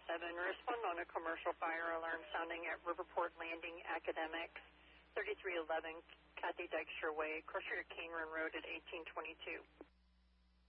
respond on a commercial fire alarm sounding at Riverport Landing Academics, 3311 Kathy Dykstra Way, Crusher Cane Run Road at 1822.